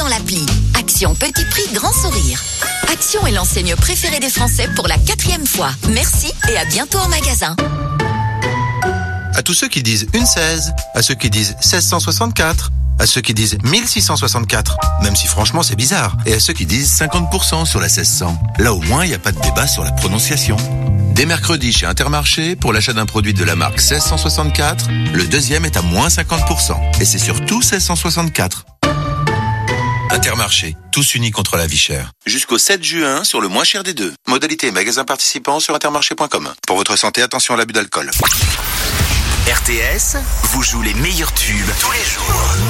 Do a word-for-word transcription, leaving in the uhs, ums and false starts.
dans l'appli. Action petit prix grand sourire. Action est l'enseigne préférée des Français pour la quatrième fois. Merci et à bientôt en magasin. À tous ceux qui disent une seize, à ceux qui disent seize cent soixante-quatre, à ceux qui disent mille six cent soixante-quatre, même si franchement c'est bizarre, et à ceux qui disent cinquante pour cent sur la seize cents. Là au moins il n'y a pas de débat sur la prononciation. Dès mercredi chez Intermarché, pour l'achat d'un produit de la marque seize cent soixante-quatre, le deuxième est à moins cinquante pour cent. Et c'est surtout seize cent soixante-quatre. Intermarché, tous unis contre la vie chère. Jusqu'au sept juin sur le moins cher des deux. Modalité et magasin participants sur intermarché point com. Pour votre santé, attention à l'abus d'alcool. R T S vous joue les meilleurs tubes tous les jours.